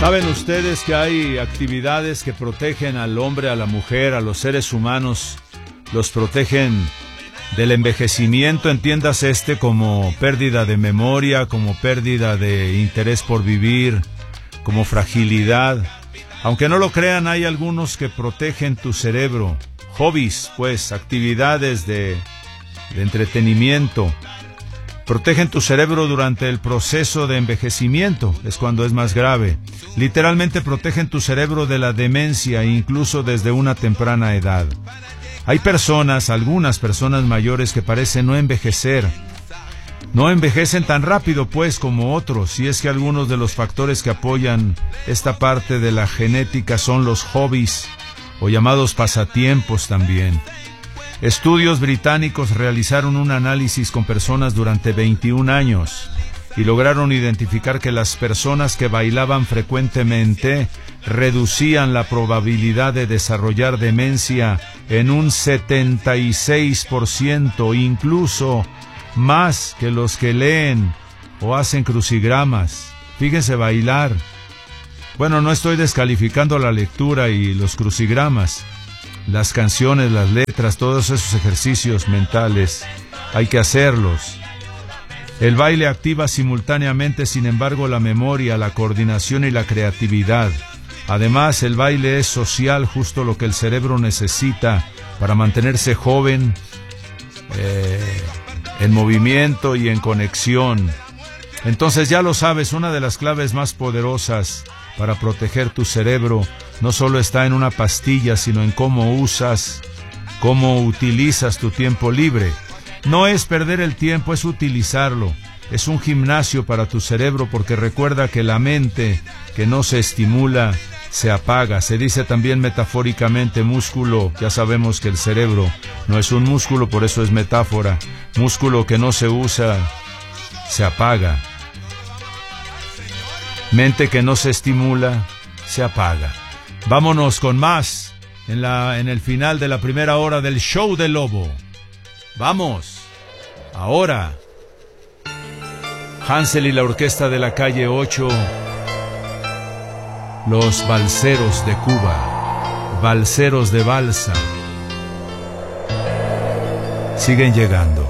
¿Saben ustedes que hay actividades que protegen al hombre, a la mujer, a los seres humanos? Los protegen del envejecimiento, entiéndase como pérdida de memoria, como pérdida de interés por vivir, como fragilidad. Aunque no lo crean, hay algunos que protegen tu cerebro. Hobbies, pues, actividades de entretenimiento. Protegen tu cerebro durante el proceso de envejecimiento, es cuando es más grave. Literalmente protegen tu cerebro de la demencia, incluso desde una temprana edad. Hay personas, algunas personas mayores que parecen no envejecer. No envejecen tan rápido, pues, como otros, y es que algunos de los factores que apoyan esta parte de la genética son los hobbies, o llamados pasatiempos también. Estudios británicos realizaron un análisis con personas durante 21 años y lograron identificar que las personas que bailaban frecuentemente reducían la probabilidad de desarrollar demencia en un 76%, incluso más que los que leen o hacen crucigramas. Fíjense, bailar. Bueno, no estoy descalificando la lectura y los crucigramas. Las canciones, las letras, todos esos ejercicios mentales, hay que hacerlos. El baile activa simultáneamente, sin embargo, la memoria, la coordinación y la creatividad. Además, el baile es social, justo lo que el cerebro necesita para mantenerse joven, en movimiento y en conexión. Entonces, ya lo sabes, una de las claves más poderosas para proteger tu cerebro no solo está en una pastilla, sino en cómo utilizas tu tiempo libre. No es perder el tiempo, es utilizarlo. Es un gimnasio para tu cerebro, porque recuerda que la mente que no se estimula se apaga. Se dice también metafóricamente músculo. Ya sabemos que el cerebro no es un músculo, por eso es metáfora. Músculo que no se usa se apaga. Mente que no se estimula se apaga. Vámonos con más en el final de la primera hora del show del Lobo. Vamos, ahora, Hansel y la orquesta de la calle 8, los balseros de Cuba, balseros de balsa, siguen llegando.